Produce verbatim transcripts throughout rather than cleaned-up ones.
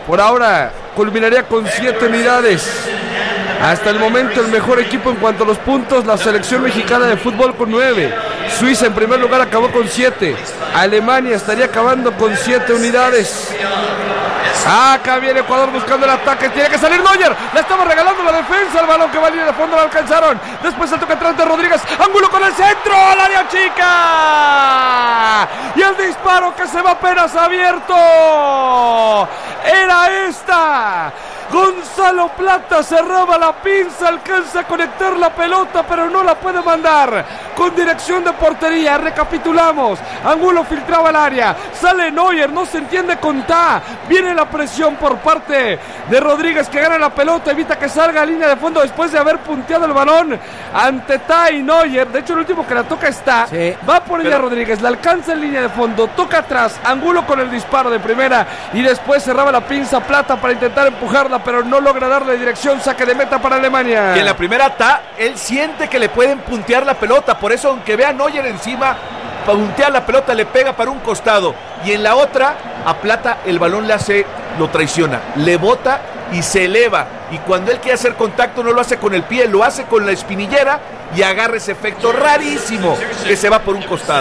por ahora culminaría con siete unidades. Hasta el momento el mejor equipo en cuanto a los puntos, la selección mexicana de fútbol con nueve. Suiza en primer lugar acabó con siete. Alemania estaría acabando con siete unidades. Acá viene Ecuador buscando el ataque. Tiene que salir Neuer. Le estaba regalando la defensa. El balón que va a línea de fondo lo alcanzaron. Después el toque atrás de Rodríguez. Ángulo con el centro. Al área chica. Y el disparo que se va apenas abierto. Era esta. Gonzalo Plata cerraba la pinza, alcanza a conectar la pelota, pero no la puede mandar con dirección de portería. Recapitulamos, Angulo filtraba el área, sale Neuer, no se entiende con Ta, viene la presión por parte de Rodríguez que gana la pelota, evita que salga a línea de fondo después de haber punteado el balón ante Ta y Neuer. De hecho el último que la toca está, sí, va por ella pero... Rodríguez, la alcanza en línea de fondo, toca atrás, Angulo con el disparo de primera y después cerraba la pinza Plata para intentar empujarla, pero no logra darle dirección. Saque de meta para Alemania. Y en la primera Ta, él siente que le pueden puntear la pelota, por eso aunque vea a Neuer encima, puntea la pelota, le pega para un costado, y en la otra a Plata el balón le hace, lo traiciona, le bota y se eleva, y cuando él quiere hacer contacto no lo hace con el pie, lo hace con la espinillera y agarra ese efecto rarísimo que se va por un costado.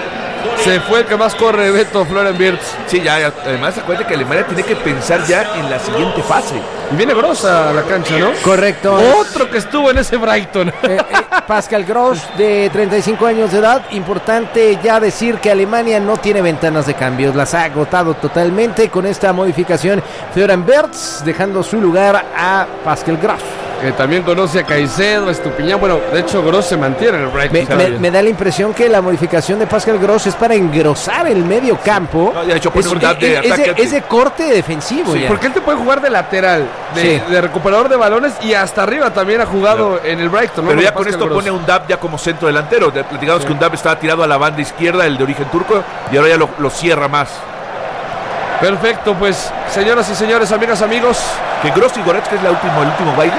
Se fue el que más corre, Beto, Florian Wirtz. Sí, ya, ya, además acuérdate que Alemania tiene que pensar ya en la siguiente fase. Y viene Gross a la cancha, ¿no? Correcto. Otro que estuvo en ese Brighton. Eh, eh, Pascal Gross, de treinta y cinco años de edad. Importante ya decir que Alemania no tiene ventanas de cambios. Las ha agotado totalmente con esta modificación. Florian Wirtz dejando su lugar a Pascal Gross. Que también conoce a Caicedo, a Estupiñán. Bueno, de hecho Gross se mantiene en el Brighton. Me, me, me da la impresión que la modificación de Pascal Gross es para engrosar el medio campo. No, de hecho pone es, un dab de es, ataque. Es de corte defensivo. Sí, ya. porque él te puede jugar de lateral, de, sí. de recuperador de balones y hasta arriba también ha jugado no. en el Brighton. Pero ¿no? ya con Pascal esto Gross pone un dab ya como centro delantero. Digamos sí. que un dab estaba tirado a la banda izquierda, el de origen turco, y ahora ya lo, lo cierra más. Perfecto, pues señoras y señores, amigas, amigos. Que Gross y Goretzka es la último, el último baile.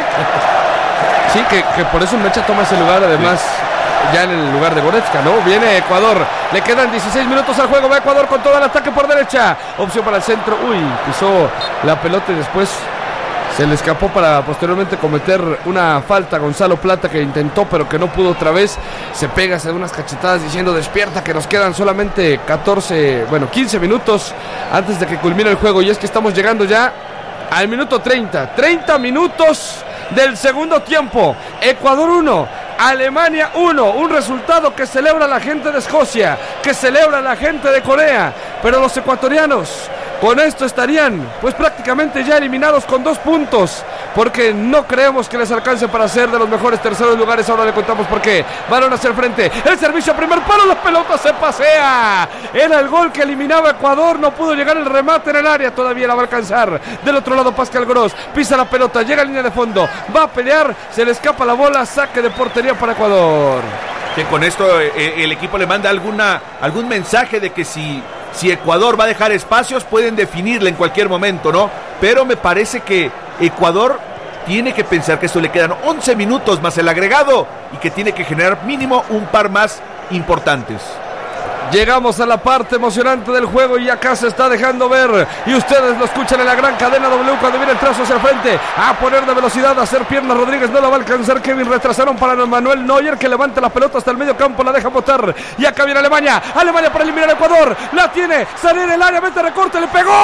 Sí, que, que por eso Mecha toma ese lugar, además, sí. ya en el lugar de Goretzka, ¿no? Viene Ecuador, le quedan dieciséis minutos al juego, va Ecuador con todo el ataque por derecha, opción para el centro, uy, pisó la pelota y después se le escapó para posteriormente cometer una falta. Gonzalo Plata, que intentó pero que no pudo otra vez, se pega, se da unas cachetadas diciendo despierta, que nos quedan solamente catorce, bueno, quince minutos antes de que culmine el juego, y es que estamos llegando ya al minuto treinta, treinta minutos del segundo tiempo. Ecuador uno, Alemania uno, un resultado que celebra la gente de Escocia, que celebra la gente de Corea, pero los ecuatorianos con esto estarían pues prácticamente ya eliminados con dos puntos, porque no creemos que les alcance para ser de los mejores terceros lugares. Ahora le contamos por qué. Balón hacia el frente, el servicio a primer palo, la pelota se pasea, era el gol que eliminaba a Ecuador, no pudo llegar el remate en el área, todavía la va a alcanzar. Del otro lado Pascal Gross, pisa la pelota, llega a línea de fondo, va a pelear, se le escapa la bola, saque de portería para Ecuador. Que con esto eh, el equipo le manda alguna, algún mensaje de que si Si Ecuador va a dejar espacios, pueden definirle en cualquier momento, ¿no? Pero me parece que Ecuador tiene que pensar que esto le quedan once minutos más el agregado y que tiene que generar mínimo un par más importantes. Llegamos a la parte emocionante del juego y acá se está dejando ver, y ustedes lo escuchan en la gran cadena W cuando viene el trazo hacia el frente, a poner de velocidad, a hacer piernas. Rodríguez no la va a alcanzar, Kevin, retrasaron para Manuel Neuer, que levanta la pelota hasta el medio campo, la deja botar, y acá viene Alemania, Alemania para eliminar a Ecuador, la tiene, salir el área, mete recorte, le pegó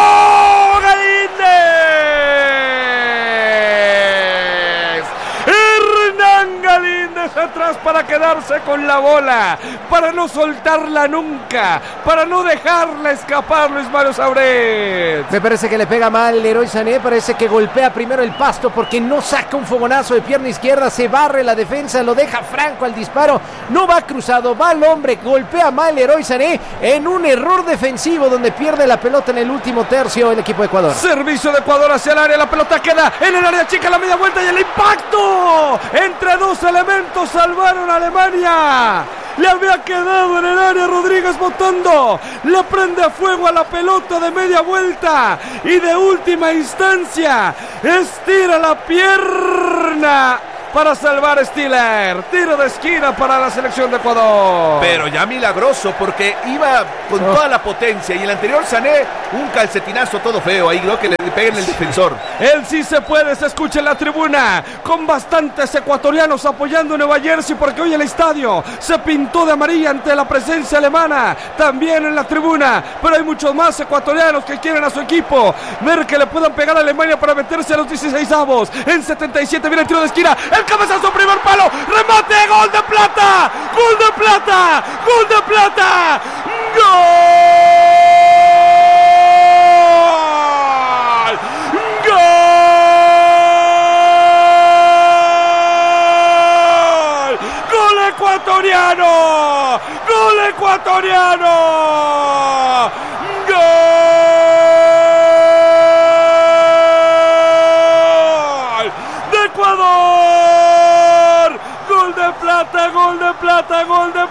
Galíndez, Hernán Galíndez atrás para quedarse con la bola, para no soltarla nunca, para no dejarla escapar. Luis Mario Sauret. Me parece que le pega mal Leroy Sané, parece que golpea primero el pasto porque no saca un fogonazo de pierna izquierda, se barre la defensa, lo deja franco al disparo, no va cruzado, va al hombre, golpea mal Leroy Sané en un error defensivo donde pierde la pelota en el último tercio el equipo de Ecuador. Servicio de Ecuador hacia el área, la pelota queda en el área chica, la media vuelta y el impacto entre dos elementos salvaron a Alemania. Le había quedado en el área Rodríguez botando, le prende fuego a la pelota de media vuelta y de última instancia estira la pierna para salvar Stiller. Tiro de esquina para la selección de Ecuador. Pero ya milagroso, porque iba con oh. toda la potencia y el anterior Sané un calcetinazo todo feo ahí, creo que le peguen el defensor. El sí se puede, se escucha en la tribuna, con bastantes ecuatorianos apoyando a Nueva Jersey, porque hoy el estadio se pintó de amarilla ante la presencia alemana, también en la tribuna, pero hay muchos más ecuatorianos que quieren a su equipo, ver que le puedan pegar a Alemania para meterse a los dieciséis avos. En setenta y siete viene el tiro de esquina, el cabezazo, primer palo, remate, gol de plata, gol de plata, gol de plata, gol. Ecuatoriano, gol ecuatoriano, gol de Ecuador, gol de plata, gol de plata, gol de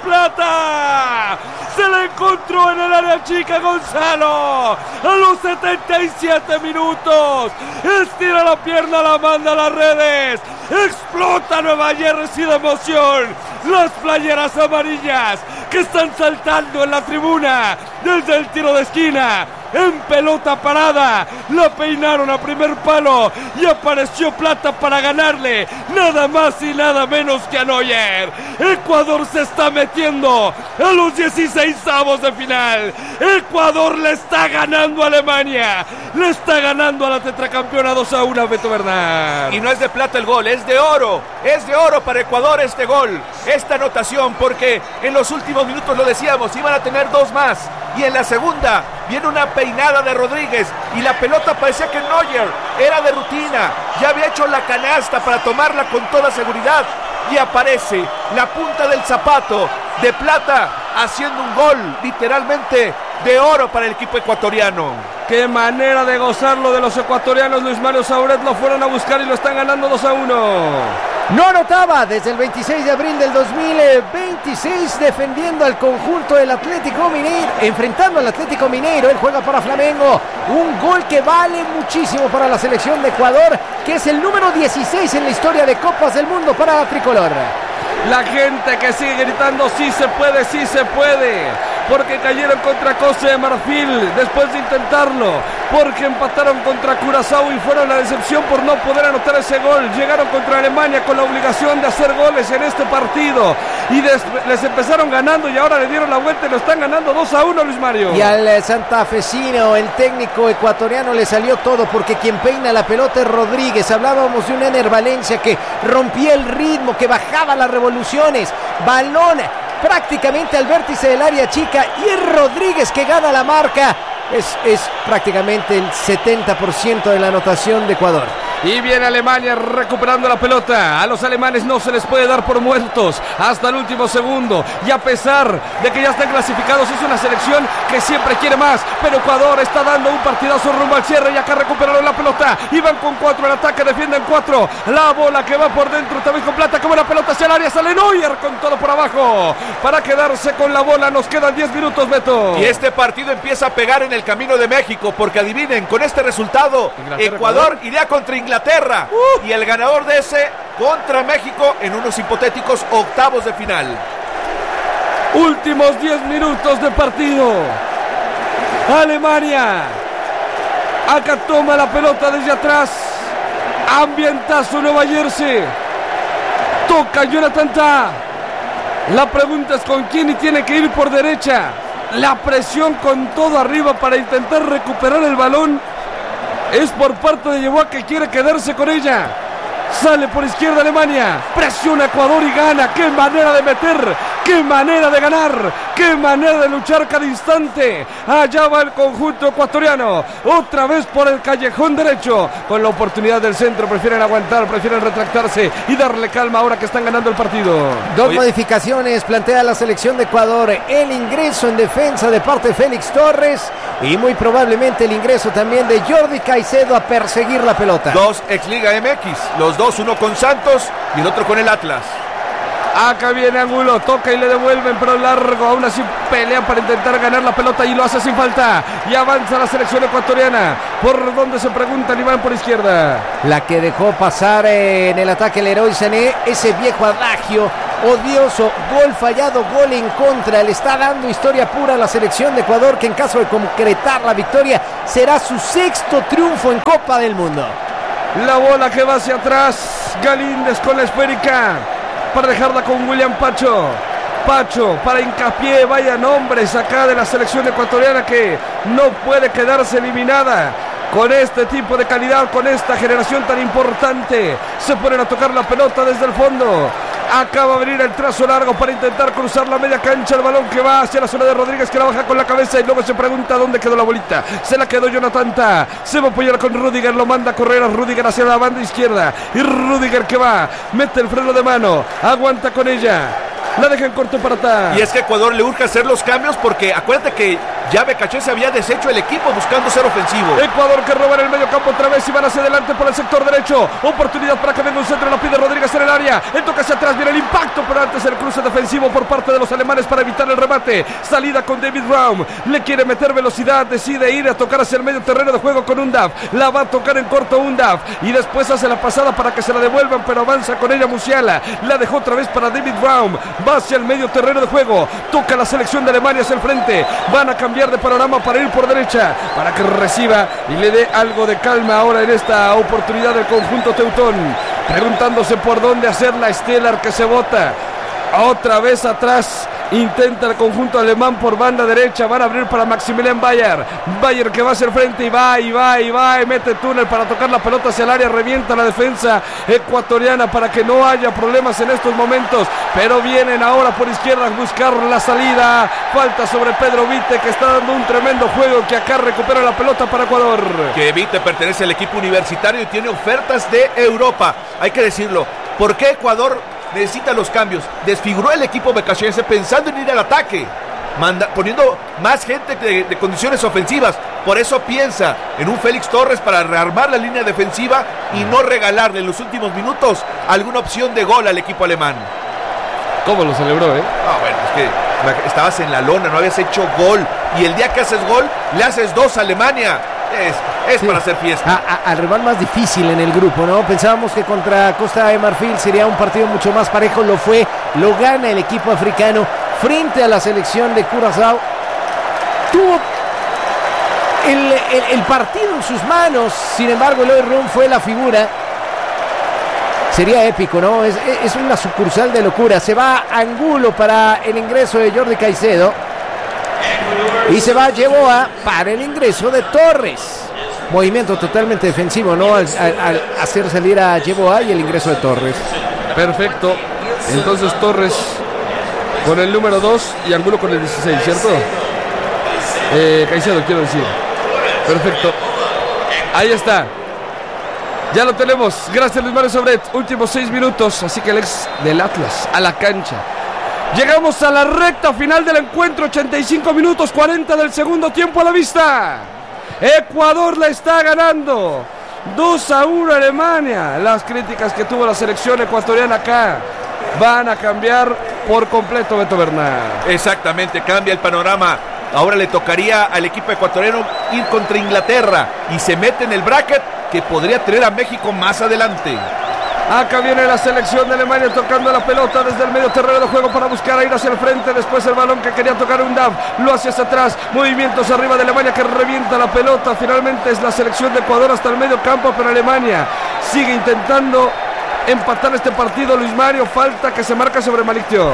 plata. Se la encontró en el área chica Gonzalo a los setenta y siete minutos. Estira la pierna, la manda a las redes. Explota Nueva Jersey de emoción. Las playeras amarillas que están saltando en la tribuna desde el tiro de esquina. En pelota parada, la peinaron a primer palo y apareció Plata para ganarle nada más y nada menos que a Neuer. Ecuador se está metiendo a los dieciseisavos de final. Ecuador le está ganando a Alemania, le está ganando a la tetracampeona dos a uno a Beto Bernal. Y no es de plata el gol, es de oro, es de oro para Ecuador este gol, esta anotación, porque en los últimos minutos lo decíamos, iban a tener dos más, y en la segunda viene una peinada de Rodríguez y la pelota parecía que Neuer era de rutina, ya había hecho la canasta para tomarla con toda seguridad y aparece la punta del zapato de Plata haciendo un gol literalmente de oro para el equipo ecuatoriano. Qué manera de gozarlo de los ecuatorianos. Luis Mario Sauret lo fueron a buscar y lo están ganando dos a uno. No anotaba desde el veintiséis de abril del dos mil veintiséis, defendiendo al conjunto del Atlético Mineiro, enfrentando al Atlético Mineiro. Él juega para Flamengo, un gol que vale muchísimo para la selección de Ecuador, que es el número dieciséis en la historia de Copas del Mundo para la tricolor. La gente que sigue gritando sí se puede, sí se puede, porque cayeron contra Costa de Marfil después de intentarlo, porque empataron contra Curazao y fueron la decepción por no poder anotar ese gol. Llegaron contra Alemania con la obligación de hacer goles en este partido y des- les empezaron ganando y ahora le dieron la vuelta y lo están ganando dos a uno, Luis Mario. Y al eh, santafesino, el técnico ecuatoriano, le salió todo, porque quien peina la pelota es Rodríguez. Hablábamos de un Ener Valencia que rompía el ritmo, que bajaba las revoluciones. Balón prácticamente al vértice del área chica y es Rodríguez que gana la marca. Es, es prácticamente el setenta por ciento de la anotación de Ecuador. Y viene Alemania recuperando la pelota. A los alemanes no se les puede dar por muertos hasta el último segundo. Y a pesar de que ya están clasificados, es una selección que siempre quiere más. Pero Ecuador está dando un partidazo rumbo al cierre. Y acá recuperaron la pelota. Y van con cuatro en ataque, defienden cuatro. La bola que va por dentro, también con Plata. Como la pelota hacia el área, sale Neuer con todo por abajo para quedarse con la bola. Nos quedan diez minutos, Beto. Y este partido empieza a pegar en el camino de México, porque adivinen, con este resultado Inglaterra, Ecuador Ecuador. iría contra Inglaterra uh. y el ganador de ese contra México en unos hipotéticos octavos de final. Últimos diez minutos de partido. Alemania acá toma la pelota desde atrás. Ambientazo Nueva Jersey. Toca Jonathan Tah. La pregunta es con quién y tiene que ir por derecha. La presión con todo arriba para intentar recuperar el balón es por parte de Yeboah, que quiere quedarse con ella. Sale por izquierda Alemania, presiona Ecuador y gana. Qué manera de meter, qué manera de ganar, qué manera de luchar cada instante. Allá va el conjunto ecuatoriano, otra vez por el callejón derecho, con la oportunidad del centro. Prefieren aguantar, prefieren retractarse y darle calma ahora que están ganando el partido. Dos Oye. modificaciones plantea la selección de Ecuador: el ingreso en defensa de parte de Félix Torres y muy probablemente el ingreso también de Jordi Caicedo a perseguir la pelota. Dos ex Liga M X, los dos, uno con Santos y el otro con el Atlas. Acá viene Angulo, toca y le devuelven, pero largo. Aún así pelean para intentar ganar la pelota y lo hace sin falta. Y avanza la selección ecuatoriana. ¿Por dónde se preguntan? Y van por izquierda. La que dejó pasar en el ataque el Leroy Sané, ese viejo adagio odioso, gol fallado, gol en contra. Le está dando historia pura a la selección de Ecuador, que en caso de concretar la victoria será su sexto triunfo en Copa del Mundo. La bola que va hacia atrás, Galíndez con la esférica para dejarla con William Pacho. Pacho para hincapié, vaya nombres acá de la selección ecuatoriana que no puede quedarse eliminada con este tipo de calidad, con esta generación tan importante. Se ponen a tocar la pelota desde el fondo. Acaba de venir el trazo largo para intentar cruzar la media cancha. El balón que va hacia la zona de Rodríguez, que la baja con la cabeza y luego se pregunta dónde quedó la bolita. Se la quedó Jonathan Tah. Se va a apoyar con Rudiger, lo manda a correr a Rudiger hacia la banda izquierda. Y Rudiger que va, mete el freno de mano, aguanta con ella. La deja en corto para Tah. Y es que Ecuador le urge hacer los cambios porque acuérdate que ya Becaché se había deshecho el equipo buscando ser ofensivo. Ecuador que roba en el medio campo otra vez y van hacia adelante por el sector derecho. Oportunidad para que venga un centro, la pide Rodríguez en el área. El toque hacia atrás, viene el impacto, pero antes el cruce defensivo por parte de los alemanes para evitar el remate. Salida con David Raum. Le quiere meter velocidad, decide ir a tocar hacia el medio terreno de juego con Undav. La va a tocar en corto Undav y después hace la pasada para que se la devuelvan, pero avanza con ella Musiala. La dejó otra vez para David Raum. Va hacia el medio terreno de juego. Toca la selección de Alemania hacia el frente. Van a cambiar de panorama para ir por derecha, para que reciba y le dé algo de calma ahora en esta oportunidad del conjunto teutón, preguntándose por dónde hacer la Stellar que se bota otra vez atrás. Intenta el conjunto alemán por banda derecha. Van a abrir para Maximilian Bayer. Bayer que va hacia el frente y va y va y va y mete túnel para tocar la pelota hacia el área. Revienta la defensa ecuatoriana para que no haya problemas en estos momentos. Pero vienen ahora por izquierda a buscar la salida. Falta sobre Pedro Vite, que está dando un tremendo juego, que acá recupera la pelota para Ecuador. Que Vite pertenece al equipo universitario y tiene ofertas de Europa. Hay que decirlo. ¿Por qué Ecuador necesita los cambios? Desfiguró el equipo becachense pensando en ir al ataque, manda, poniendo más gente de, de condiciones ofensivas. Por eso piensa en un Félix Torres para rearmar la línea defensiva y no regalarle en los últimos minutos alguna opción de gol al equipo alemán. ¿Cómo lo celebró, eh? Ah, bueno, es que estabas en la lona, no habías hecho gol, y el día que haces gol le haces dos a Alemania. Es, es sí, para hacer fiesta. A, a, al rival más difícil en el grupo, ¿no? Pensábamos que contra Costa de Marfil sería un partido mucho más parejo. Lo fue, lo gana el equipo africano frente a la selección de Curazao. Tuvo el, el, el partido en sus manos. Sin embargo, Eloy Room fue la figura. Sería épico, ¿no? Es, es una sucursal de locura. Se va Angulo para el ingreso de Jordi Caicedo. Y se va Yeboah para el ingreso de Torres. Movimiento totalmente defensivo, ¿no? Al, al, al hacer salir a Yeboah y el ingreso de Torres. Perfecto. Entonces Torres con el número dos y Angulo con el dieciséis, ¿cierto? Eh, Caicedo, quiero decir. Perfecto. Ahí está. Ya lo tenemos. Gracias, Luis Mario Sobret. Últimos seis minutos. Así que el ex del Atlas a la cancha. Llegamos a la recta final del encuentro. ochenta y cinco minutos, cuarenta del segundo tiempo a la vista. Ecuador la está ganando dos a uno a Alemania. Las críticas que tuvo la selección ecuatoriana acá van a cambiar por completo, Beto Bernal. Exactamente, cambia el panorama. Ahora le tocaría al equipo ecuatoriano ir contra Inglaterra y se mete en el bracket que podría tener a México más adelante. Acá viene la selección de Alemania tocando la pelota desde el medio terreno de juego para buscar a ir hacia el frente. Después el balón que quería tocar Undav lo hace hacia atrás. Movimientos arriba de Alemania que revienta la pelota. Finalmente es la selección de Ecuador hasta el medio campo, pero Alemania sigue intentando empatar este partido. Luis Mario, falta que se marca sobre Malik Thiaw.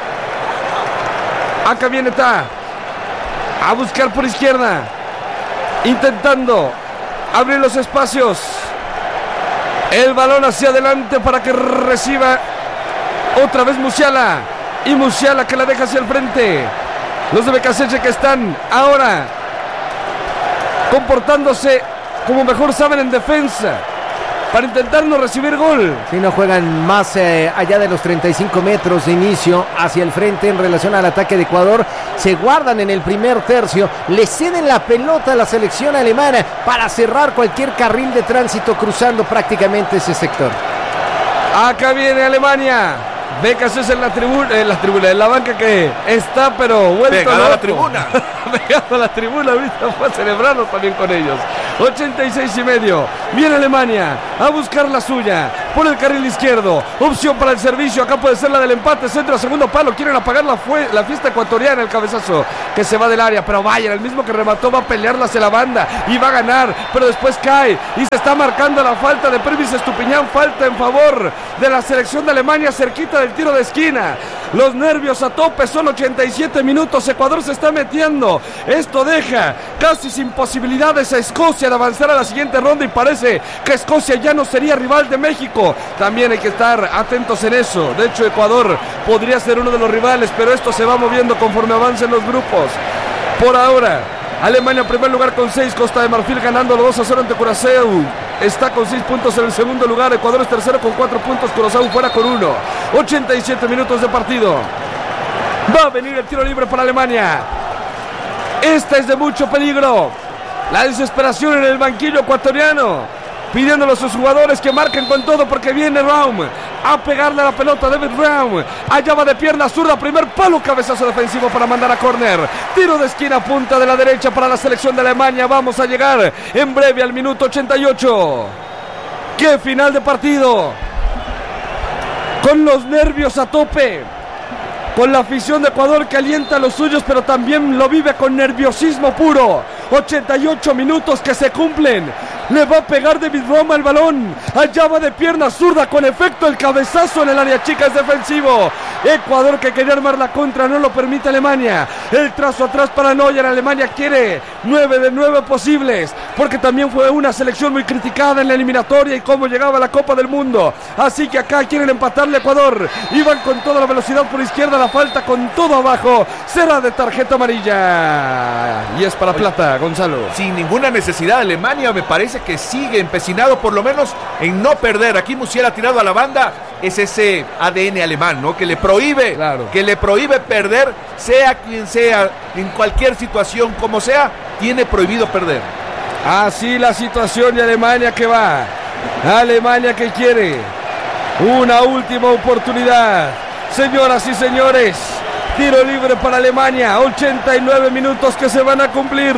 Acá viene Tah a buscar por izquierda, intentando abrir los espacios. El balón hacia adelante para que reciba otra vez Musiala. Y Musiala que la deja hacia el frente. Los de Becasseche que están ahora comportándose como mejor saben en defensa para intentar no recibir gol. Si no juegan más eh, allá de los treinta y cinco metros de inicio hacia el frente en relación al ataque de Ecuador. Se guardan en el primer tercio, le ceden la pelota a la selección alemana para cerrar cualquier carril de tránsito cruzando prácticamente ese sector. Acá viene Alemania. Becasseche en la tribuna, en la tribuna, en la banca que está pero vuelto pegado loco. a la tribuna. Pegado a la tribuna, ahorita fue a celebrarlo también con ellos. ochenta y seis y medio. Viene Alemania a buscar la suya. por el carril izquierdo. Opción para el servicio, acá puede ser la del empate. Centro a segundo palo, quieren apagar la, fue, la fiesta ecuatoriana. El cabezazo que se va del área, pero vaya, el mismo que remató va a pelearla hacia la banda y va a ganar, pero después cae y se está marcando la falta de Pervis Estupiñán. Falta en favor de la selección de Alemania, cerquita del tiro de esquina. Los nervios a tope, son ochenta y siete minutos. Ecuador se está metiendo. Esto deja casi sin posibilidades a Escocia de avanzar a la siguiente ronda y parece que Escocia ya no sería rival de México. También hay que estar atentos en eso. De hecho, Ecuador podría ser uno de los rivales, pero esto se va moviendo conforme avancen los grupos. Por ahora, Alemania en primer lugar con seis, Costa de Marfil ganando los dos a cero ante Curazao. Está con seis puntos en el segundo lugar. Ecuador es tercero con cuatro puntos, Curazao fuera con uno. ochenta y siete minutos de partido. Va a venir el tiro libre para Alemania. Esta es de mucho peligro. La desesperación en el banquillo ecuatoriano, pidiéndole a sus jugadores que marquen con todo porque viene Raum a pegarle a la pelota. David Raum, allá va de pierna zurda, primer palo, cabezazo defensivo para mandar a córner. Tiro de esquina, punta de la derecha para la selección de Alemania. Vamos a llegar en breve al minuto ochenta y ocho. ¡Qué final de partido! Con los nervios a tope, con la afición de Ecuador que alienta a los suyos, pero también lo vive con nerviosismo puro. ochenta y ocho minutos que se cumplen. Le va a pegar David Roma el balón. Allá va de pierna zurda, con efecto el cabezazo en el área chica, es defensivo. Ecuador, que quería armar la contra, no lo permite Alemania. El trazo atrás para Neuer. Alemania quiere nueve de nueve posibles, porque también fue una selección muy criticada en la eliminatoria y cómo llegaba a la Copa del Mundo. Así que acá quieren empatarle a Ecuador. Iban con toda la velocidad por izquierda, la falta con todo abajo. Será de tarjeta amarilla. Y es para plata, Gonzalo. Sin ninguna necesidad, Alemania me parece que sigue empecinado por lo menos en no perder. Aquí Musiala ha tirado a la banda. Es ese A D N alemán, ¿no? Que le prohíbe, claro. que le prohíbe perder, sea quien sea, en cualquier situación, como sea, tiene prohibido perder. Así la situación de Alemania que va. Alemania que quiere una última oportunidad. Señoras y señores, tiro libre para Alemania. ochenta y nueve minutos que se van a cumplir.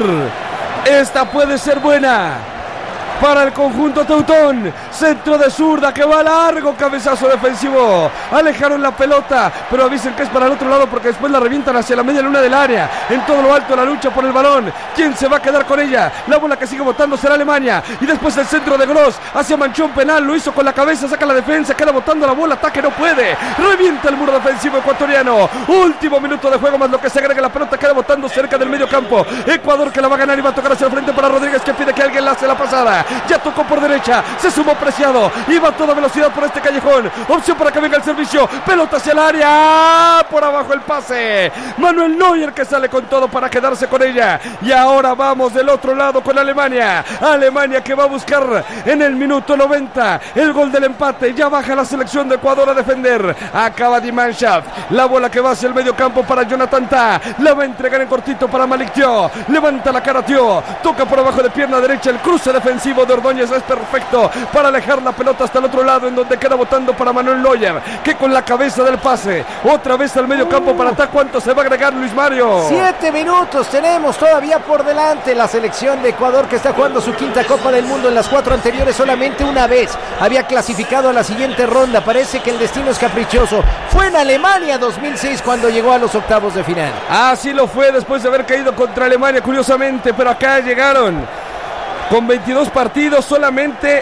Esta puede ser buena para el conjunto teutón. Centro de zurda que va largo, cabezazo defensivo. Alejaron la pelota, pero avisen que es para el otro lado porque después la revientan hacia la media luna del área. En todo lo alto la lucha por el balón. ¿Quién se va a quedar con ella? La bola que sigue botando será Alemania. Y después el centro de Gross hacia Manchón penal. Lo hizo con la cabeza, saca la defensa, queda botando la bola. Ataque no puede. Revienta el muro defensivo ecuatoriano. Último minuto de juego más lo que se agrega. La pelota queda botando cerca del medio campo. Ecuador que la va a ganar y va a tocar hacia el frente para Rodríguez, que pide que alguien la hace la pasada. Ya tocó por derecha, se sumó Preciado, iba a toda velocidad por este callejón. Opción para que venga el servicio, pelota hacia el área, por abajo el pase. Manuel Neuer que sale con todo para quedarse con ella. Y ahora vamos del otro lado con Alemania. Alemania que va a buscar en el minuto noventa el gol del empate. Ya baja la selección de Ecuador a defender. Acaba Die Mannschaft, la bola que va hacia el medio campo para Jonathan Tah. La va a entregar en cortito para Malik Thiaw. Levanta la cara Thiaw, toca por abajo de pierna derecha. El cruce defensivo de Ordóñez es perfecto para alejar la pelota hasta el otro lado, en donde queda botando para Manuel Neuer, que con la cabeza del pase otra vez al medio campo para Tah. ¿Cuánto se va a agregar, Luis Mario? Siete minutos tenemos todavía por delante. La selección de Ecuador, que está jugando su quinta Copa del Mundo. En las cuatro anteriores solamente una vez había clasificado a la siguiente ronda. Parece que el destino es caprichoso. Fue en Alemania dos mil seis cuando llegó a los octavos de final. Así lo fue después de haber caído contra Alemania, curiosamente, pero acá llegaron con veintidós partidos, solamente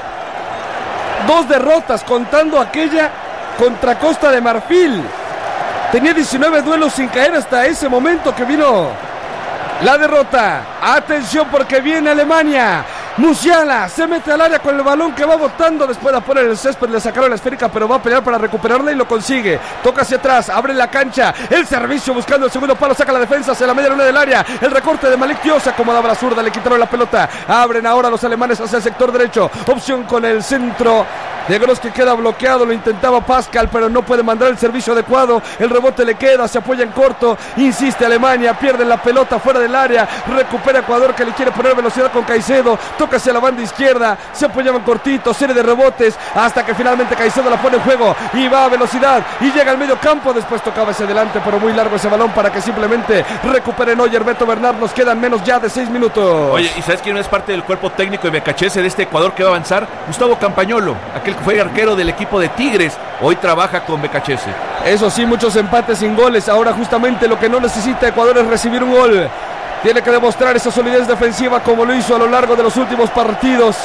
dos derrotas, contando aquella contra Costa de Marfil. Tenía diecinueve duelos sin caer hasta ese momento que vino la derrota. Atención porque viene Alemania. Musiala se mete al área con el balón que va botando. Después la pone en el césped, le sacaron la esférica, pero va a pelear para recuperarla y lo consigue. Toca hacia atrás, abre la cancha. El servicio buscando el segundo palo, saca la defensa hacia la media luna del área. El recorte de Malik Thiaw, se acomodaba la zurda, le quitaron la pelota. Abren ahora los alemanes hacia el sector derecho. Opción con el centro de Gross que queda bloqueado. Lo intentaba Pascal, pero no puede mandar el servicio adecuado. El rebote le queda, se apoya en corto. Insiste Alemania, pierde la pelota fuera del área. Recupera Ecuador, que le quiere poner velocidad con Caicedo. Toca hacia la banda izquierda, se apoyaba en cortito, serie de rebotes, hasta que finalmente Caicedo la pone en juego y va a velocidad y llega al medio campo. Después tocaba hacia adelante, pero muy largo ese balón para que simplemente recupere Neuer. Beto Bernard, nos quedan menos ya de seis minutos. Oye, ¿y sabes quién es parte del cuerpo técnico y becachese de este Ecuador que va a avanzar? Gustavo Campagnolo, aquel él fue arquero del equipo de Tigres, hoy trabaja con Becachese. Eso sí, muchos empates sin goles. Ahora justamente lo que no necesita Ecuador es recibir un gol. Tiene que demostrar esa solidez defensiva como lo hizo a lo largo de los últimos partidos.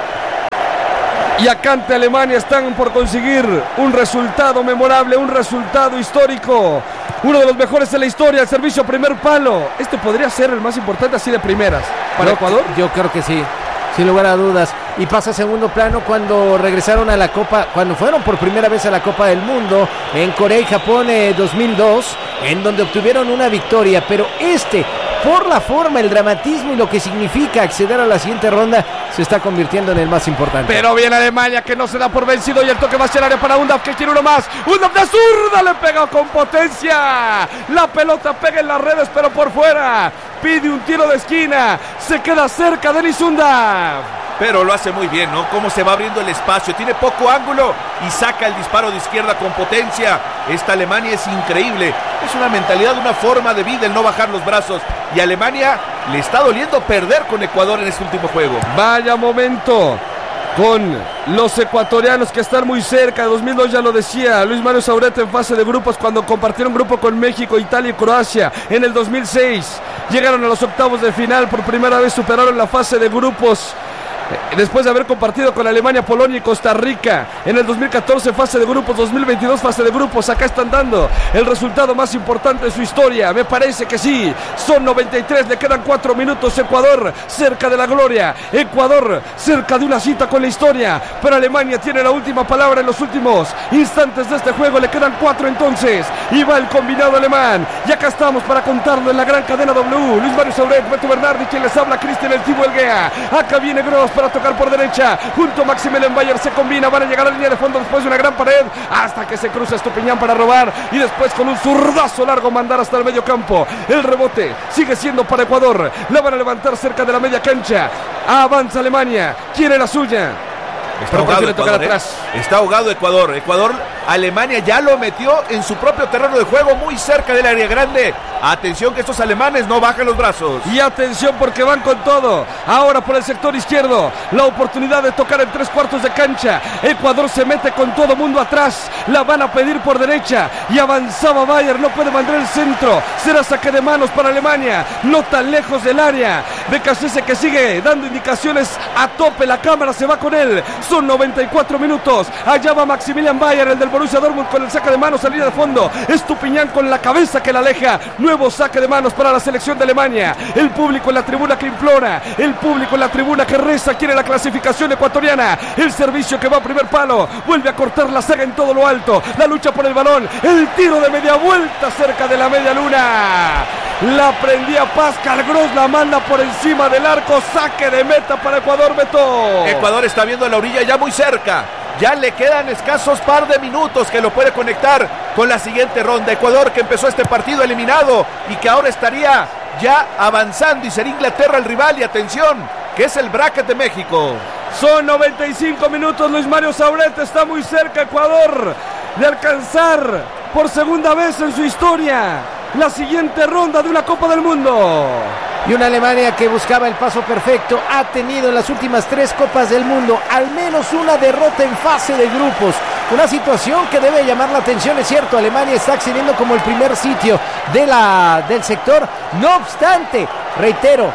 Y acá ante Alemania están por conseguir un resultado memorable, un resultado histórico. Uno de los mejores en la historia, el servicio a primer palo. Este podría ser el más importante así de primeras. ¿Para yo, Ecuador? Yo creo que sí, sin lugar a dudas. Y pasa a segundo plano cuando regresaron a la Copa, cuando fueron por primera vez a la Copa del Mundo en Corea y Japón eh, dos mil dos, en donde obtuvieron una victoria. Pero este, por la forma, el dramatismo y lo que significa acceder a la siguiente ronda, se está convirtiendo en el más importante. Pero viene Alemania, que no se da por vencido, y el toque va hacia el área para Undaf, que quiere uno más. Undaf de zurda, le pega con potencia. La pelota pega en las redes, pero por fuera. Pide un tiro de esquina, se queda cerca de Denis Undaf. Pero lo hace muy bien, ¿no? Cómo se va abriendo el espacio, tiene poco ángulo y saca el disparo de izquierda con potencia. Esta Alemania es increíble, es una mentalidad, una forma de vida el no bajar los brazos. Y a Alemania le está doliendo perder con Ecuador en este último juego. Vaya momento con los ecuatorianos que están muy cerca. dos mil dos ya lo decía Luis Mario Saurete en fase de grupos, cuando compartieron grupo con México, Italia y Croacia. En el dos mil seis llegaron a los octavos de final, por primera vez superaron la fase de grupos después de haber compartido con Alemania, Polonia y Costa Rica. En el dos mil catorce fase de grupos, dos mil veintidós fase de grupos. Acá están dando el resultado más importante de su historia. Me parece que sí, son noventa y tres, le quedan cuatro minutos. Ecuador cerca de la gloria, Ecuador cerca de una cita con la historia, pero Alemania tiene la última palabra en los últimos instantes de este juego. Le quedan cuatro entonces y va el combinado alemán. Y acá estamos para contarlo en la gran cadena W. Luis Mario Sauret, Beto Bernardi, quien les habla, Cristian El Tibo Elguea. Acá viene Gross para tocar por derecha, junto a Maximilian Bayer, se combina, van a llegar a la línea de fondo después de una gran pared, hasta que se cruza Estupiñán para robar, y después con un zurdazo largo mandar hasta el medio campo. El rebote sigue siendo para Ecuador, la van a levantar cerca de la media cancha, avanza Alemania, quiere la suya. Está ahogado, Ecuador, ¿eh? Está ahogado Ecuador. Ecuador, Alemania ya lo metió en su propio terreno de juego, muy cerca del área grande. Atención que estos alemanes no bajan los brazos. Y atención porque van con todo. Ahora por el sector izquierdo, la oportunidad de tocar en tres cuartos de cancha. Ecuador se mete con todo mundo atrás. La van a pedir por derecha. Y avanzaba Bayer, no puede mandar el centro. Será saque de manos para Alemania. No tan lejos del área. Becachese que sigue dando indicaciones a tope. La cámara se va con él. Son noventa y cuatro minutos. Allá va Maximilian Bayer, el del Borussia Dortmund, con el saque de manos, salida de fondo. Estupiñán con la cabeza que la aleja. Nuevo saque de manos para la selección de Alemania. El público en la tribuna que implora. El público en la tribuna que reza. Quiere la clasificación ecuatoriana. El servicio que va a primer palo. Vuelve a cortar la saga en todo lo alto. La lucha por el balón. El tiro de media vuelta cerca de la media luna. La prendía Pascal Gross, la manda por encima del arco. Saque de meta para Ecuador, Beto. Ecuador está viendo la orilla ya muy cerca. Ya le quedan escasos par de minutos que lo puede conectar con la siguiente ronda. Ecuador, que empezó este partido eliminado y que ahora estaría ya avanzando, y sería Inglaterra el rival. Y atención, que es el bracket de México. Son noventa y cinco minutos. Luis Mario Saurete está muy cerca Ecuador de alcanzar por segunda vez en su historia la siguiente ronda de una Copa del Mundo. Y una Alemania que buscaba el paso perfecto ha tenido en las últimas tres Copas del Mundo al menos una derrota en fase de grupos. Una situación que debe llamar la atención, es cierto. Alemania está accediendo como el primer sitio de la, del sector. No obstante, reitero,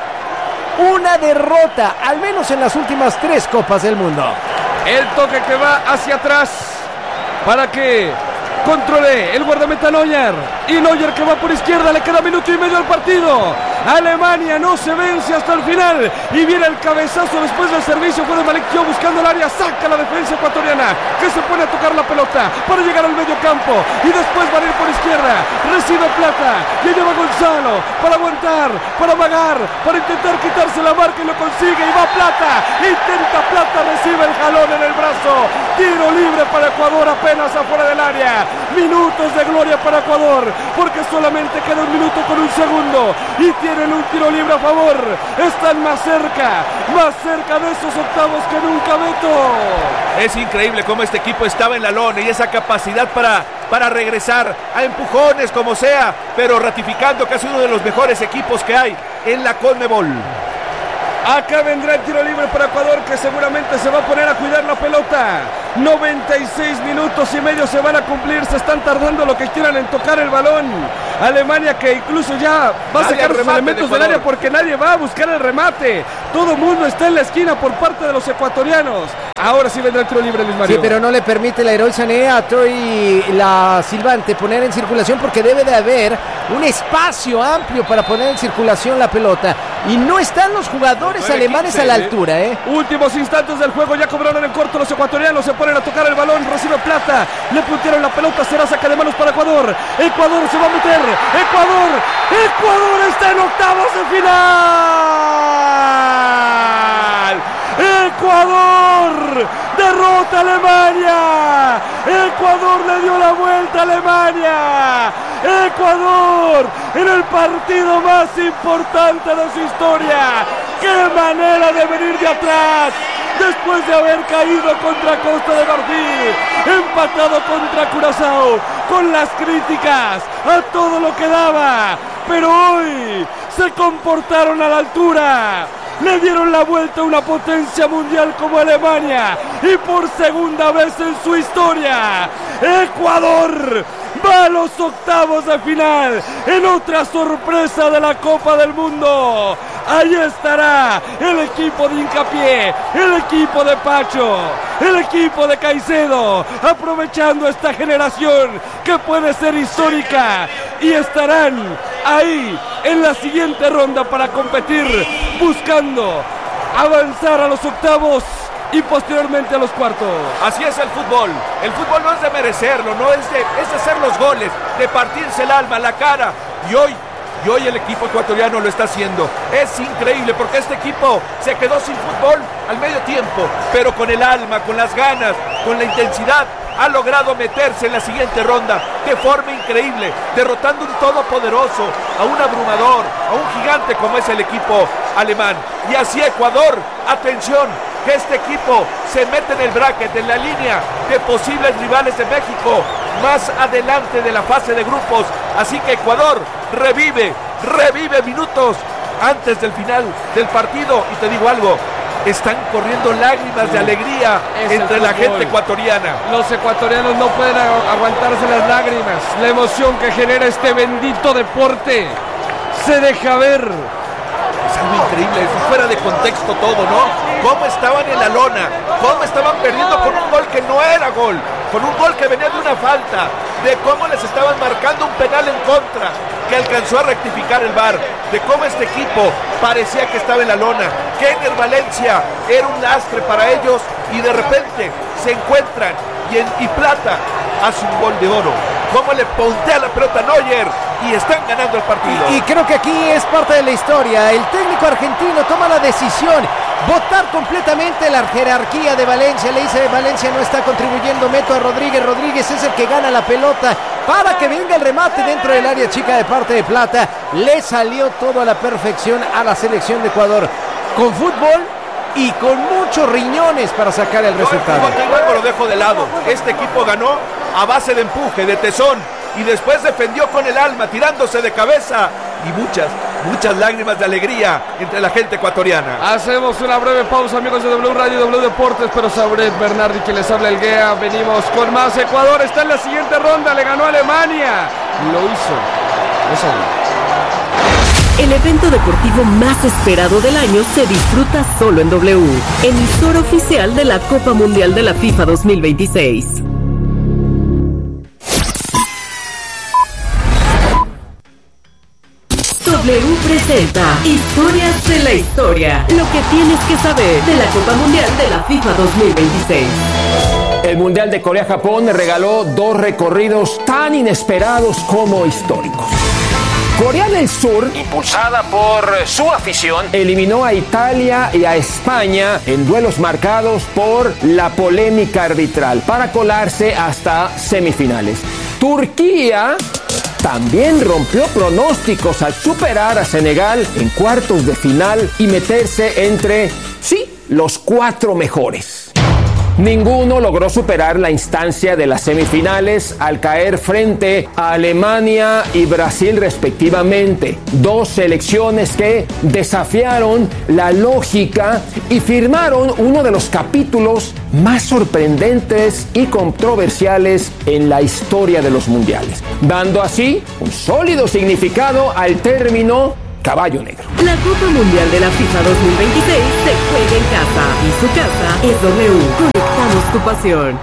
una derrota al menos en las últimas tres Copas del Mundo. El toque que va hacia atrás para que controle el guardameta Neuer. Y Neuer que va por izquierda, le queda minuto y medio al partido. Alemania no se vence hasta el final. Y viene el cabezazo después del servicio. Fue de Malek Thiaw buscando el área. Saca la defensa ecuatoriana, que se pone a tocar la pelota para llegar al medio campo. Y después va a ir por izquierda. Recibe Plata. Y lleva Gonzalo para aguantar, para vagar, para intentar quitarse la marca, y lo consigue. Y va Plata. Intenta Plata, recibe el jalón en el brazo. Tiro libre para Ecuador apenas afuera del área. Minutos de gloria para Ecuador, porque solamente queda un minuto con un segundo y tienen un tiro libre a favor. Están más cerca, más cerca de esos octavos que nunca, Beto. Es increíble cómo este equipo estaba en la lona, y esa capacidad para, para regresar a empujones como sea, pero ratificando que es uno de los mejores equipos que hay en la CONMEBOL. Acá vendrá el tiro libre para Ecuador, que seguramente se va a poner a cuidar la pelota. noventa y seis minutos y medio se van a cumplir. Se están tardando lo que quieran en tocar el balón. Alemania, que incluso ya va a Nadie sacar los remate elementos de del área porque nadie va a buscar el remate. Todo el mundo está en la esquina por parte de los ecuatorianos. Ahora sí vendrá el tiro libre, Luis Mario. Sí, pero no le permite la Leroy Sané a Troy la Silvante poner en circulación, porque debe de haber un espacio amplio para poner en circulación la pelota. Y no están los jugadores nueve alemanes quince, a la ¿eh? altura, ¿eh? Últimos instantes del juego, ya cobraron en corto los ecuatorianos, se ponen a tocar el balón, recibe Plata, le puntearon la pelota, será saque de manos para Ecuador. Ecuador se va a meter, Ecuador, Ecuador está en octavos de final. Ecuador derrota a Alemania. Ecuador le dio la vuelta a Alemania. Ecuador en el partido más importante de su historia. ¡Qué manera de venir de atrás! Después de haber caído contra Costa de Marfil, empatado contra Curazao, con las críticas a todo lo que daba, pero hoy se comportaron a la altura. Le dieron la vuelta a una potencia mundial como Alemania, y por segunda vez en su historia, Ecuador va a los octavos de final en otra sorpresa de la Copa del Mundo. Ahí estará el equipo de Hincapié, el equipo de Pacho, el equipo de Caicedo, aprovechando esta generación que puede ser histórica, y estarán ahí en la siguiente ronda para competir, buscando avanzar a los octavos y posteriormente a los cuartos. Así es el fútbol. El fútbol no es de merecerlo, no es de, es de hacer los goles, de partirse el alma, la cara. Y hoy, y hoy el equipo ecuatoriano lo está haciendo. Es increíble porque este equipo se quedó sin fútbol al medio tiempo, pero con el alma, con las ganas, con la intensidad, ha logrado meterse en la siguiente ronda de forma increíble, derrotando un todopoderoso, a un abrumador, a un gigante como es el equipo alemán. Y así Ecuador, atención, que este equipo se mete en el bracket, en la línea de posibles rivales de México, más adelante de la fase de grupos. Así que Ecuador revive, revive minutos antes del final del partido. Y te digo algo, están corriendo lágrimas de alegría Es entre el la fútbol. gente ecuatoriana. Los ecuatorianos no pueden agu- aguantarse las lágrimas. La emoción que genera este bendito deporte se deja ver. Es algo increíble, es fuera de contexto todo, ¿no? Cómo estaban en la lona, cómo estaban perdiendo con un gol que no era gol, con un gol que venía de una falta, de cómo les estaban marcando un penal en contra, que alcanzó a rectificar el V A R, de cómo este equipo parecía que estaba en la lona, que Ener Valencia era un lastre para ellos, y de repente se encuentran y, en, y Plata hace un gol de oro. Cómo le pontea la pelota a Neuer y están ganando el partido. Y, y creo que aquí es parte de la historia. El técnico argentino toma la decisión, votar completamente la jerarquía de Valencia. Le dice: Valencia no está contribuyendo, meto a Rodríguez. Rodríguez es el que gana la pelota para que venga el remate dentro del área chica de parte de Plata. Le salió todo a la perfección a la selección de Ecuador, con fútbol y con muchos riñones para sacar el resultado. Yo el fútbol tengo, lo dejo de lado. Este equipo ganó a base de empuje, de tesón, y después defendió con el alma, tirándose de cabeza, y muchas, muchas lágrimas de alegría entre la gente ecuatoriana. Hacemos una breve pausa, amigos de W Radio y W Deportes, pero sabré Bernardi que les habla el Guea. Venimos con más. Ecuador está en la siguiente ronda, le ganó a Alemania. Lo hizo. Eso. El evento deportivo más esperado del año se disfruta solo en W, emisora oficial de la Copa Mundial de la FIFA dos mil veintiséis. W presenta Historias de la Historia, lo que tienes que saber de la Copa Mundial de la FIFA dos mil veintiséis. El Mundial de Corea-Japón regaló dos recorridos tan inesperados como históricos. Corea del Sur, impulsada por su afición, eliminó a Italia y a España en duelos marcados por la polémica arbitral para colarse hasta semifinales. Turquía también rompió pronósticos al superar a Senegal en cuartos de final y meterse entre, sí, los cuatro mejores. Ninguno logró superar la instancia de las semifinales al caer frente a Alemania y Brasil respectivamente. Dos selecciones que desafiaron la lógica y firmaron uno de los capítulos más sorprendentes y controversiales en la historia de los mundiales, dando así un sólido significado al término caballo negro. La Copa Mundial de la FIFA dos mil veintiséis se juega en casa y su casa es W. Conectamos tu pasión.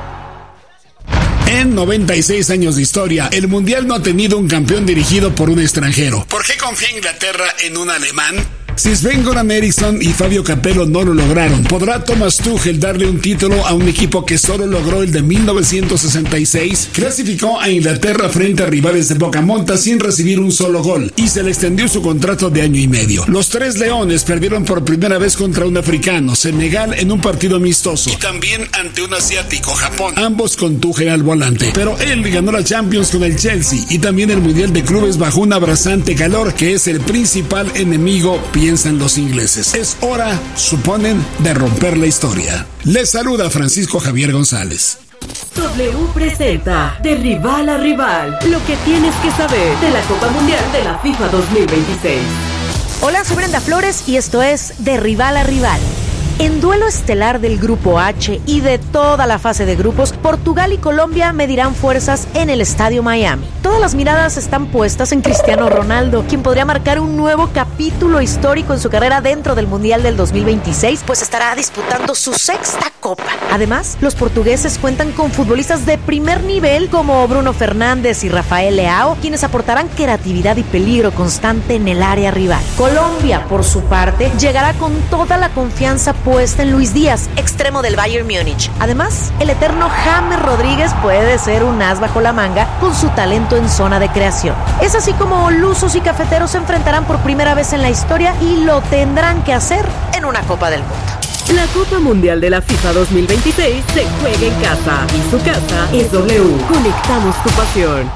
En noventa y seis años de historia, el Mundial no ha tenido un campeón dirigido por un extranjero. ¿Por qué confía Inglaterra en un alemán? Si Sven-Göran Eriksson y Fabio Capello no lo lograron, ¿podrá Thomas Tuchel darle un título a un equipo que solo logró el de mil novecientos sesenta y seis? Clasificó a Inglaterra frente a rivales de Bocamonta sin recibir un solo gol y se le extendió su contrato de año y medio. Los tres leones perdieron por primera vez contra un africano, Senegal, en un partido amistoso, y también ante un asiático, Japón, ambos con Tuchel al volante. Pero él ganó la Champions con el Chelsea y también el Mundial de Clubes bajo un abrasante calor que es el principal enemigo, piensan los ingleses. Es hora, suponen, de romper la historia. Les saluda Francisco Javier González. W presenta De Rival a Rival, lo que tienes que saber de la Copa Mundial de la FIFA dos mil veintiséis. Hola, soy Brenda Flores y esto es De Rival a Rival. En duelo estelar del Grupo H y de toda la fase de grupos, Portugal y Colombia medirán fuerzas en el Estadio Miami. Todas las miradas están puestas en Cristiano Ronaldo, quien podría marcar un nuevo capítulo histórico en su carrera dentro del Mundial del dos mil veintiséis, pues estará disputando su sexta Copa. Además, los portugueses cuentan con futbolistas de primer nivel como Bruno Fernández y Rafael Leao, quienes aportarán creatividad y peligro constante en el área rival. Colombia, por su parte, llegará con toda la confianza puesta en Luis Díaz, extremo del Bayern Múnich. Además, el eterno James Rodríguez puede ser un as bajo la manga con su talento en zona de creación. Es así como lusos y cafeteros se enfrentarán por primera vez en la historia y lo tendrán que hacer en una Copa del Mundo. La Copa Mundial de la FIFA dos mil veintiséis se juega en casa y su casa es W. Conectamos tu pasión.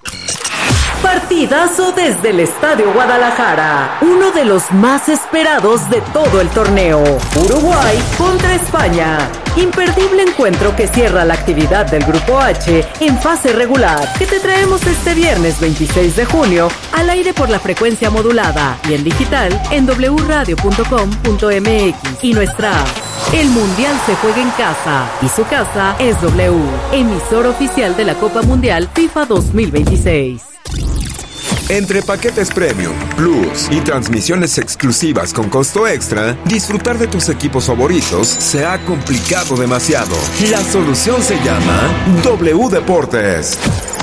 Partidazo desde el Estadio Guadalajara, uno de los más esperados de todo el torneo. Uruguay contra España. Imperdible encuentro que cierra la actividad del Grupo H en fase regular, que te traemos este viernes veintiséis de junio al aire por la frecuencia modulada y en digital en doble u radio punto com punto m x y nuestra app. El Mundial se juega en casa y su casa es W, emisor oficial de la Copa Mundial FIFA dos mil veintiséis. Entre paquetes Premium, Plus y transmisiones exclusivas con costo extra, disfrutar de tus equipos favoritos se ha complicado demasiado. La solución se llama W Deportes.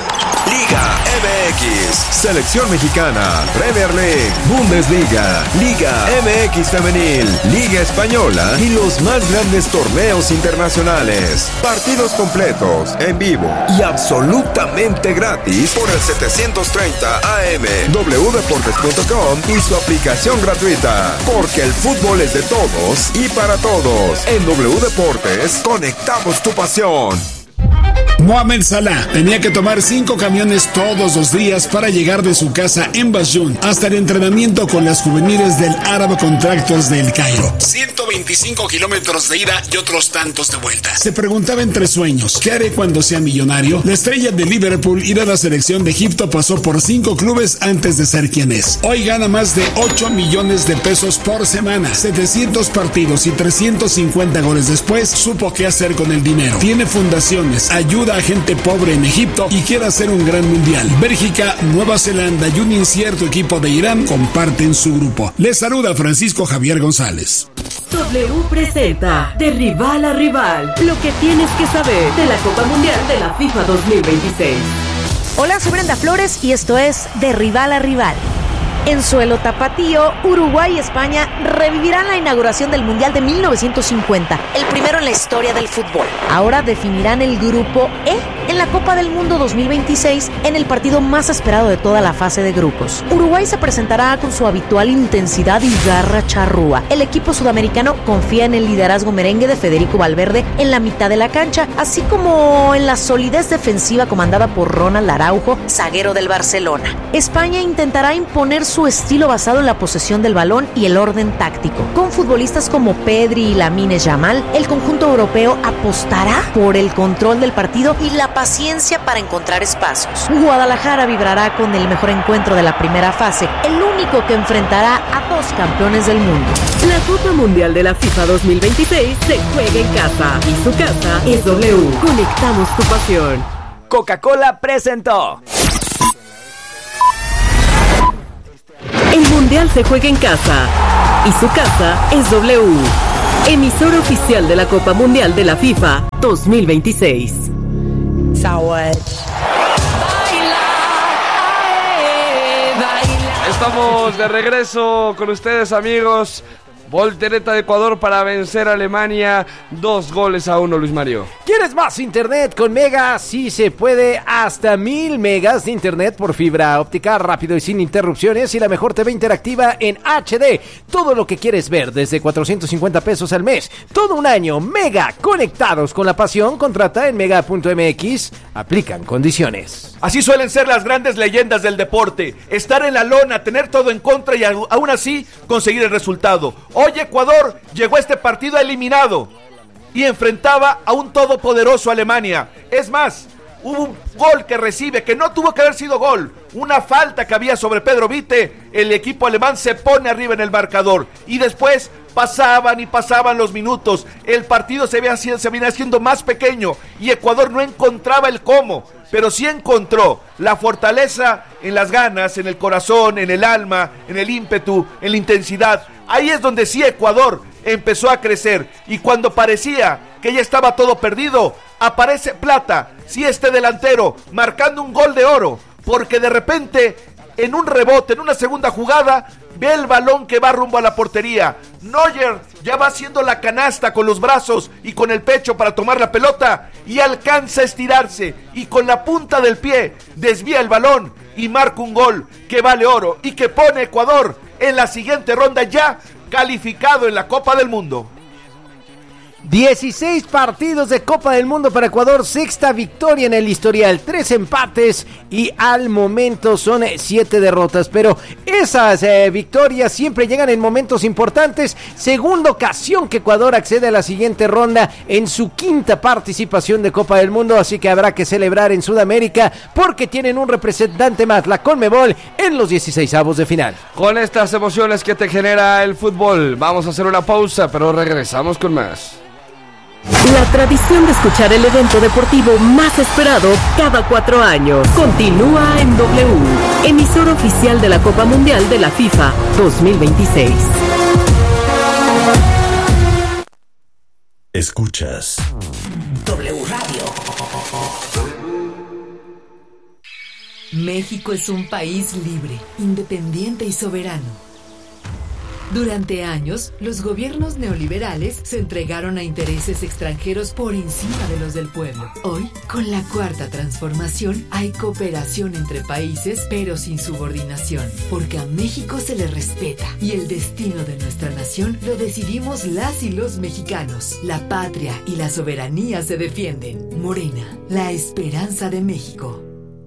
Liga M X, Selección Mexicana, Premier League, Bundesliga, Liga M X Femenil, Liga Española y los más grandes torneos internacionales. Partidos completos, en vivo y absolutamente gratis por el setecientos treinta A M, w deportes punto com y su aplicación gratuita. Porque el fútbol es de todos y para todos. En W Deportes, conectamos tu pasión. Mohamed Salah tenía que tomar cinco camiones todos los días para llegar de su casa en Basjún hasta el entrenamiento con las juveniles del Arab Contractors del Cairo. ciento veinticinco kilómetros de ida y otros tantos de vuelta. Se preguntaba entre sueños, ¿qué haré cuando sea millonario? La estrella de Liverpool y de la selección de Egipto pasó por cinco clubes antes de ser quien es. Hoy gana más de ocho millones de pesos por semana, setecientos partidos y trescientos cincuenta goles después, supo qué hacer con el dinero. Tiene fundaciones, ayuda a gente pobre en Egipto y quiere hacer un gran mundial. Bélgica, Nueva Zelanda y un incierto equipo de Irán comparten su grupo. Les saluda Francisco Javier González. W presenta De Rival a Rival, lo que tienes que saber de la Copa Mundial de la FIFA dos mil veintiséis. Hola, soy Brenda Flores y esto es De Rival a Rival. En suelo tapatío, Uruguay y España revivirán la inauguración del Mundial de mil novecientos cincuenta, el primero en la historia del fútbol. Ahora definirán el grupo E en la Copa del Mundo dos mil veintiséis en el partido más esperado de toda la fase de grupos. Uruguay se presentará con su habitual intensidad y garra charrúa. El equipo sudamericano confía en el liderazgo merengue de Federico Valverde en la mitad de la cancha, así como en la solidez defensiva comandada por Ronald Araujo, zaguero del Barcelona. España intentará imponer su estilo basado en la posesión del balón y el orden táctico. Con futbolistas como Pedri y Lamine Yamal, el conjunto europeo apostará por el control del partido y la paciencia para encontrar espacios. Guadalajara vibrará con el mejor encuentro de la primera fase, el único que enfrentará a dos campeones del mundo. La Copa Mundial de la FIFA dos mil veintiséis se juega en casa y su casa es W. Conectamos tu pasión. Coca-Cola presentó. El Mundial se juega en casa y su casa es W. Emisor oficial de la Copa Mundial de la FIFA dos mil veintiséis. Estamos de regreso con ustedes, amigos. Voltereta de Ecuador para vencer a Alemania. Dos goles a uno, Luis Mario. ¿Quieres más internet con Mega? Sí se puede, hasta mil megas de internet por fibra óptica, rápido y sin interrupciones, y la mejor T V interactiva en H D. Todo lo que quieres ver desde cuatrocientos cincuenta pesos al mes. Todo un año. Mega, conectados con la pasión. Contrata en mega punto m x. Aplican condiciones. Así suelen ser las grandes leyendas del deporte. Estar en la lona, tener todo en contra y aún así conseguir el resultado. Hoy Ecuador llegó a este partido eliminado y enfrentaba a un todopoderoso Alemania. Es más, hubo un gol que recibe que no tuvo que haber sido gol. Una falta que había sobre Pedro Vite. El equipo alemán se pone arriba en el marcador y después pasaban y pasaban los minutos. El partido se venía, se venía haciendo más pequeño y Ecuador no encontraba el cómo, pero sí encontró la fortaleza en las ganas, en el corazón, en el alma, en el ímpetu, en la intensidad. Ahí es donde sí Ecuador empezó a crecer, y cuando parecía que ya estaba todo perdido, aparece Plata, sí, este delantero, marcando un gol de oro, porque de repente, en un rebote, en una segunda jugada, ve el balón que va rumbo a la portería. Neuer ya va haciendo la canasta con los brazos y con el pecho para tomar la pelota, y alcanza a estirarse, y con la punta del pie desvía el balón y marca un gol que vale oro y que pone a Ecuador en la siguiente ronda, ya calificado en la Copa del Mundo. dieciséis partidos de Copa del Mundo para Ecuador, sexta victoria en el historial, tres empates y al momento son siete derrotas, pero esas eh, victorias siempre llegan en momentos importantes. Segunda ocasión que Ecuador accede a la siguiente ronda en su quinta participación de Copa del Mundo, así que habrá que celebrar en Sudamérica porque tienen un representante más, la Conmebol, en los dieciseisavos de final. Con estas emociones que te genera el fútbol, vamos a hacer una pausa, pero regresamos con más. La tradición de escuchar el evento deportivo más esperado cada cuatro años continúa en W, emisor oficial de la Copa Mundial de la FIFA dos mil veintiséis. Escuchas W Radio. México es un país libre, independiente y soberano. Durante años, los gobiernos neoliberales se entregaron a intereses extranjeros por encima de los del pueblo. Hoy, con la cuarta transformación, hay cooperación entre países, pero sin subordinación, porque a México se le respeta y el destino de nuestra nación lo decidimos las y los mexicanos. La patria y la soberanía se defienden. Morena, la esperanza de México.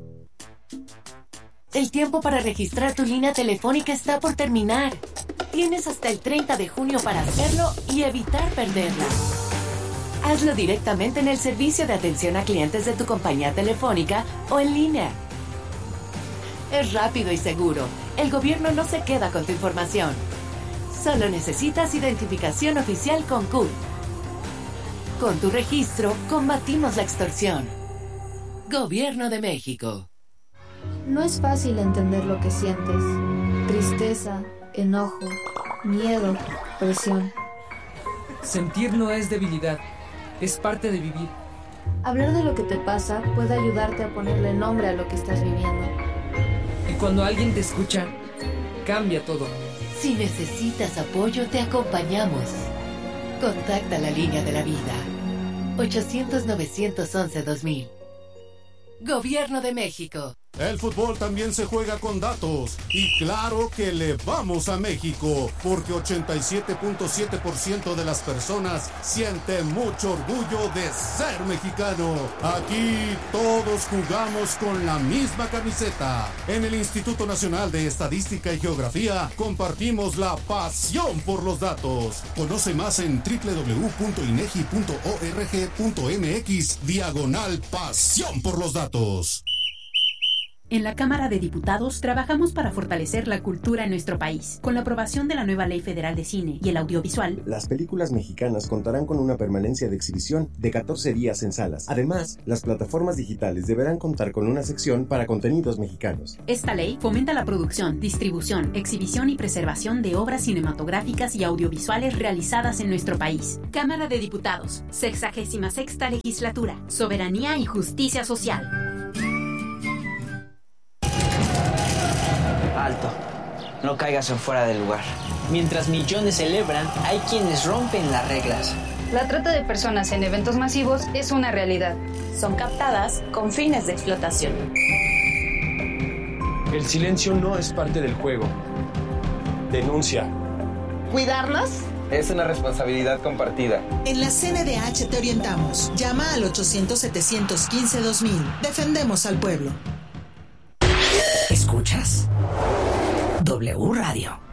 El tiempo para registrar tu línea telefónica está por terminar. Tienes hasta el treinta de junio para hacerlo y evitar perderla. Hazlo directamente en el servicio de atención a clientes de tu compañía telefónica o en línea. Es rápido y seguro. El gobierno no se queda con tu información. Solo necesitas identificación oficial con C U R. Con tu registro, combatimos la extorsión. Gobierno de México. No es fácil entender lo que sientes. Tristeza, enojo, miedo, presión. Sentir no es debilidad, es parte de vivir. Hablar de lo que te pasa puede ayudarte a ponerle nombre a lo que estás viviendo. Y cuando alguien te escucha, cambia todo. Si necesitas apoyo, te acompañamos. Contacta la línea de la vida. ochocientos, novecientos once, dos mil. Gobierno de México. El fútbol también se juega con datos y claro que le vamos a México porque ochenta y siete punto siete por ciento de las personas sienten mucho orgullo de ser mexicano. Aquí todos jugamos con la misma camiseta. En el Instituto Nacional de Estadística y Geografía compartimos la pasión por los datos. Conoce más en doble u doble u doble u punto inegi punto org punto mx diagonal pasión por los datos. En la Cámara de Diputados trabajamos para fortalecer la cultura en nuestro país. Con la aprobación de la nueva Ley Federal de Cine y el Audiovisual, las películas mexicanas contarán con una permanencia de exhibición de catorce días en salas. Además, las plataformas digitales deberán contar con una sección para contenidos mexicanos. Esta ley fomenta la producción, distribución, exhibición y preservación de obras cinematográficas y audiovisuales realizadas en nuestro país. Cámara de Diputados, sexagésima sexta legislatura, soberanía y justicia social. Alto, no caigas en fuera del lugar. Mientras millones celebran, hay quienes rompen las reglas. La trata de personas en eventos masivos es una realidad. Son captadas con fines de explotación. El silencio no es parte del juego. Denuncia. ¿Cuidarnos? Es una responsabilidad compartida. En la C N D H te orientamos. Llama al ochocientos, setecientos quince, dos mil. Defendemos al pueblo. ¿Escuchas? W Radio.